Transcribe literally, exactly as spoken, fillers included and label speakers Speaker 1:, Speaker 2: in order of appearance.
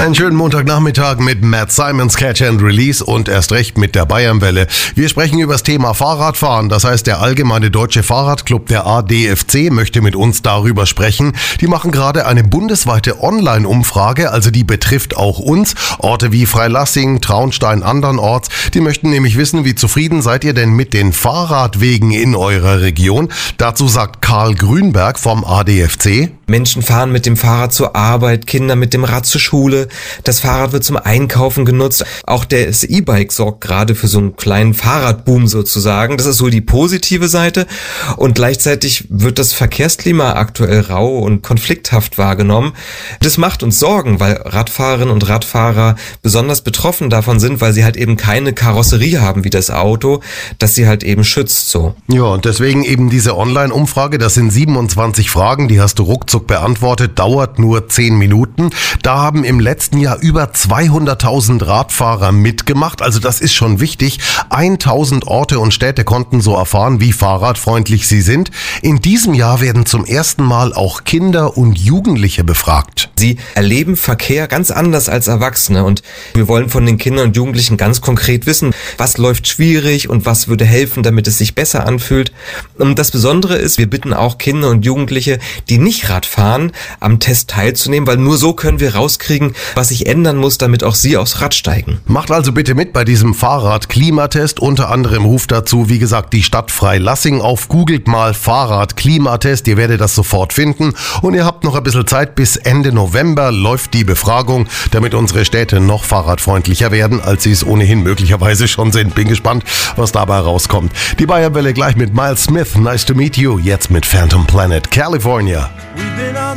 Speaker 1: Einen schönen Montagnachmittag mit Matt Simons Catch and Release und erst recht mit der Bayernwelle. Wir sprechen über das Thema Fahrradfahren. Das heißt, der Allgemeine Deutsche Fahrradclub, der A D F C, möchte mit uns darüber sprechen. Die machen gerade eine bundesweite Online-Umfrage, also die betrifft auch uns. Orte wie Freilassing, Traunstein, andernorts. Die möchten nämlich wissen, wie zufrieden seid ihr denn mit den Fahrradwegen in eurer Region? Dazu sagt Karl Grünberg vom A D F C.
Speaker 2: Menschen fahren mit dem Fahrrad zur Arbeit, Kinder mit dem Rad zur Schule. Das Fahrrad wird zum Einkaufen genutzt. Auch das E-Bike sorgt gerade für so einen kleinen Fahrradboom sozusagen. Das ist so die positive Seite. Und gleichzeitig wird das Verkehrsklima aktuell rau und konflikthaft wahrgenommen. Das macht uns Sorgen, weil Radfahrerinnen und Radfahrer besonders betroffen davon sind, weil sie halt eben keine Karosserie haben wie das Auto, das sie halt eben schützt so.
Speaker 1: Ja, und deswegen eben diese Online-Umfrage. Das sind siebenundzwanzig Fragen, die hast du ruckzuck beantwortet, dauert nur zehn Minuten. Da haben im letzten Jahr über zweihunderttausend Radfahrer mitgemacht, also das ist schon wichtig. tausend Orte und Städte konnten so erfahren, wie fahrradfreundlich sie sind. In diesem Jahr werden zum ersten Mal auch Kinder und Jugendliche befragt.
Speaker 2: Sie erleben Verkehr ganz anders als Erwachsene und wir wollen von den Kindern und Jugendlichen ganz konkret wissen, was läuft schwierig und was würde helfen, damit es sich besser anfühlt. Und das Besondere ist, wir bitten auch Kinder und Jugendliche, die nicht Rad fahren, am Test teilzunehmen, weil nur so können wir rauskriegen, was sich ändern muss, damit auch sie aufs Rad steigen.
Speaker 1: Macht also bitte mit bei diesem Fahrrad-Klimatest. Unter anderem ruft dazu, wie gesagt, die Stadt Freilassing auf. Googelt mal Fahrrad-Klimatest. Ihr werdet das sofort finden. Und ihr habt noch ein bisschen Zeit. Bis Ende November läuft die Befragung, damit unsere Städte noch fahrradfreundlicher werden, als sie es ohnehin möglicherweise schon sind. Bin gespannt, was dabei rauskommt. Die Bayernwelle gleich mit Miles Smith. Nice to meet you. Jetzt mit Phantom Planet, California.